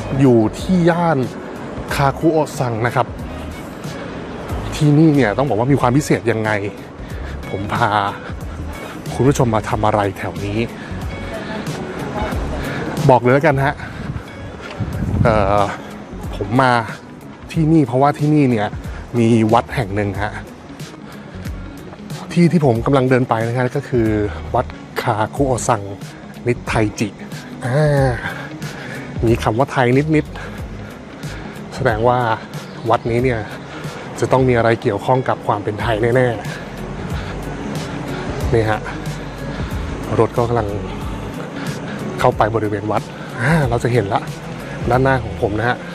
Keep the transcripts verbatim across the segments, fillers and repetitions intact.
อยู่ที่ย่านคาคุโอะซังนะครับที่นี่เนี่ยต้องบอกว่ามีความพิเศษยังไงผมพาคุณผู้ชมมาทำอะไรแถวนี้บอกเลยแล้วกันฮะเอ่อผมมาที่นี่เพราะว่าที่นี่เนี่ยมีวัดแห่งหนึ่งฮะที่ที่ผมกำลังเดินไปนะครับก็คือวัดคาคุโอะซังนิไทจิอ่ามีคำว่าไทยนิดๆแสดงว่าวัดนี้เนี่ยจะต้องมีอะไรเกี่ยวข้องกับความเป็นไทยแน่ๆนี่ฮะรถก็กำลังเข้าไปบริเวณวัดเราจะเห็นละด้านหน้าของผมนะฮะ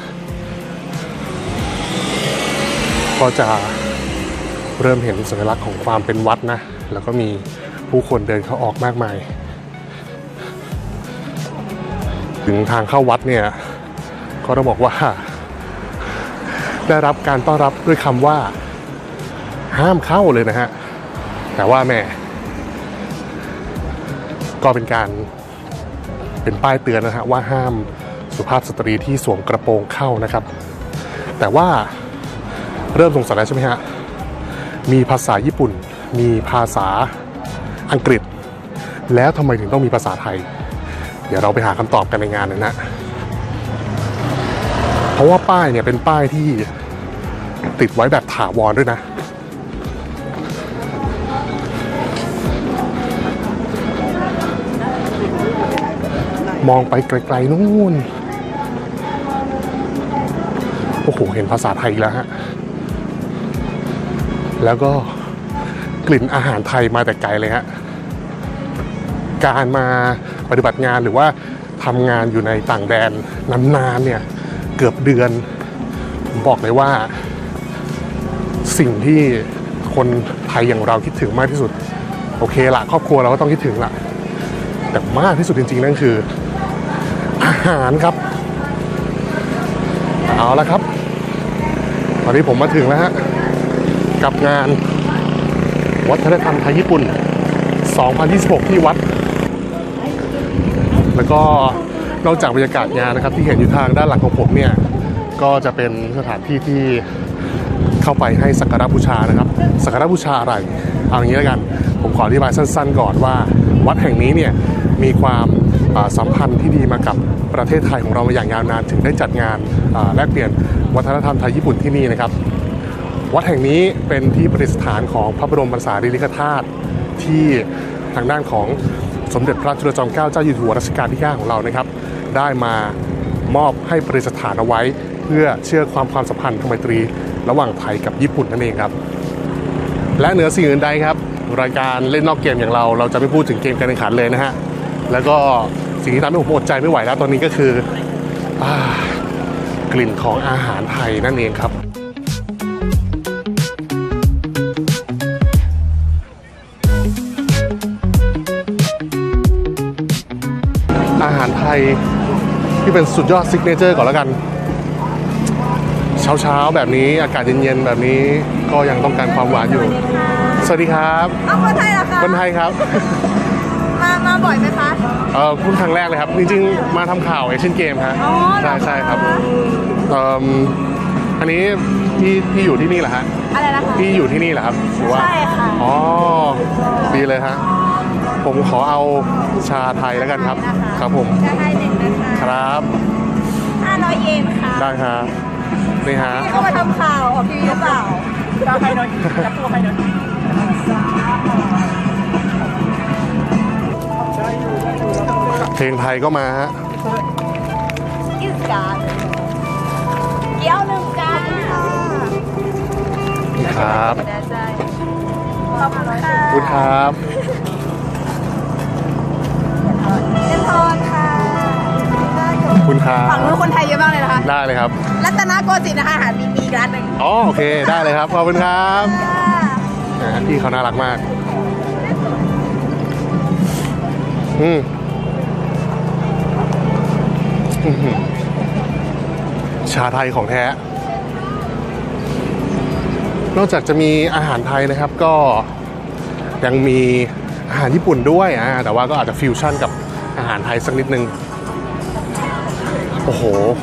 ก็จะเริ่มเห็นสัญลักษณ์ของความเป็นวัดนะแล้วก็มีผู้คนเดินเข้าออกมากมายถึงทางเข้าวัดเนี่ยก็ต้องบอกว่าได้รับการต้อนรับด้วยคำว่าห้ามเข้าเลยนะฮะแต่ว่าแม่ก็เป็นการเป็นป้ายเตือนนะฮะว่าห้ามสุภาพสตรีที่สวมกระโปรงเข้านะครับแต่ว่าเริ่มสงสัยแล้วใช่ไหมฮะมีภาษาญี่ปุ่นมีภาษาอังกฤษแล้วทำไมถึงต้องมีภาษาไทยเดี๋ยวเราไปหาคำตอบกันในงานนั้นนะเพราะว่าป้ายเนี่ยเป็นป้ายที่ติดไว้แบบถาวรด้วยนะมองไปไกลๆนู่นโอ้โหเห็นภาษาไทยอีกแล้วฮะแล้วก็กลิ่นอาหารไทยมาแต่ไกลเลยฮะการมาปฏิบัติงานหรือว่าทำงานอยู่ในต่างแดนนานๆเนี่ยเกือบเดือนผมบอกเลยว่าสิ่งที่คนไทยอย่างเราคิดถึงมากที่สุดโอเคละครอบครัวเราก็ต้องคิดถึงละแต่มากที่สุดจริงๆนั่นคืออาหารครับเอาละครับตอนนี้ผมมาถึงแล้วฮะกับงานวัฒนธรรมไทยญี่ปุ่นสองพันยี่สิบหกที่วัดแล้วก็นอกจากบรรยากาศงานนะครับที่เห็นอยู่ทางด้านหลังของผมเนี่ยก็จะเป็นสถานที่ที่เข้าไปให้สักการะบูชานะครับสักการะบูชาอะไรเอาอย่างนี้แล้วกันผมขออธิบายสั้นๆก่อนว่าวัดแห่งนี้เนี่ยมีความสัมพันธ์ที่ดีมากับประเทศไทยของเรามาอย่างยาวนานถึงได้จัดงานแลกเปลี่ยนวัฒนธรรมไทยญี่ปุ่นที่นี่นะครับวัดแห่งนี้เป็นที่ประดิษฐานของพระบรมสารีริกธาตุที่ทางด้านของสมเด็จพระจุลจอมเกล้าเจ้าอยู่หัวรัชกาลที่เก้าของเรานะครับได้มามอบให้ประดิษฐานเอาไว้เพื่อเชื่อความความสัมพันธ์ทางไมตรีระหว่างไทยกับญี่ปุ่นนั่นเองครับและเหนือสิ่งอื่นใดครับรายการเล่นนอกเกมอย่างเราเราจะไม่พูดถึงเกมการแข่งขันเลยนะฮะแล้วก็สิ่งที่ทำให้ผมอดใจไม่ไหวแล้วตอนนี้ก็คือกลิ่นของอาหารไทยนั่นเองครับอาหารไทยที่เป็นสุดยอดซิกเนเจอร์ก่อนแล้วกันเช้าๆแบบนี้อากาศเย็นๆแบบนี้ก็ยังต้องการความหวานอยู่สวัสดีครับอ้าวคนไทยเหรอคะคนไทยครับมามาบ่อยไหมคะเออเพิ่งครั้งแรกเลยครับจริงๆมาทำข่าวเอเชียนเกมฮะใช่ใช่ครับเอ่ออันนี้พี่พี่อยู่ที่นี่เหรอฮะอะไรนะคะพี่อยู่ที่นี่เหรอครับหรือว่าใช่ค่ะอ๋อดีเลยฮะผมขอเอาชาไทยแล้วกันครับครับผมชาไทยหนึ่งนะคะครับห้าร้อยเยนค่ะได้ครับนี่ฮะพี่เข้ามาทำข่าวออกทีวีหรือเปล่าชาไทยหน่อยจับตัวไปหน่อยเพลงไทยก็มาฮะกิสการเกี๊ยวหนึ่งจานครับขอบคุณค่ะขอบคุณครับเป็นทอนค่ะขอบคุณครับฝั่งนู้นคนไทยเยอะมากเลยนะคะได้เลยครับรัตนโกสินทร์นะคะอาหารมีมีร้านหนึ่งอ๋อโอเคได้เลยครับขอบคุณครับพี่เขาน่ารักมากอืมชาไทยของแท้นอกจากจะมีอาหารไทยนะครับก็ยังมีอาหารญี่ปุ่นด้วยอ่าแต่ว่าก็อาจจะฟิวชั่นกับอาหารไทยสักนิดนึงโอ้โห